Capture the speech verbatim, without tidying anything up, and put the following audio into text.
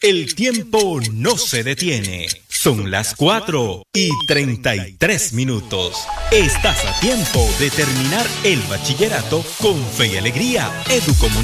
El tiempo no se detiene. Son las cuatro y treinta y tres minutos. Estás a tiempo de terminar el bachillerato con fe y alegría. Educomunicación.